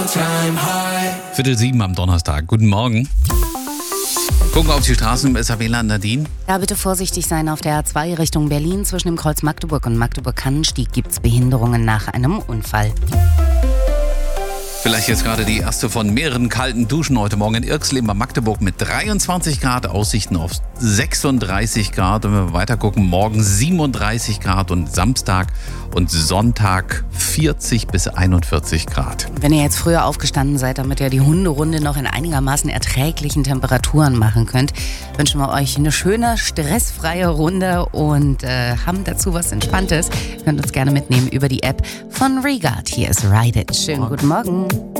Viertel 7 am Donnerstag. Guten Morgen. Gucken auf die Straßen im SAW-Land, Nadine. Ja, bitte vorsichtig sein auf der A2 Richtung Berlin. Zwischen dem Kreuz Magdeburg und Magdeburg-Kannenstieg gibt es Behinderungen nach einem Unfall. Vielleicht jetzt gerade die erste von mehreren kalten Duschen heute Morgen in Irxleben bei Magdeburg mit 23 Grad, Aussichten auf 36 Grad. Und wenn wir weiter gucken, morgen 37 Grad und Samstag und Sonntag 40 bis 41 Grad. Wenn ihr jetzt früher aufgestanden seid, damit ihr die Hunderunde noch in einigermaßen erträglichen Temperaturen machen könnt, wünschen wir euch eine schöne, stressfreie Runde und haben dazu was Entspanntes. Ihr könnt uns gerne mitnehmen über die App von Regard. Hier ist Ride It. Schönen guten Morgen.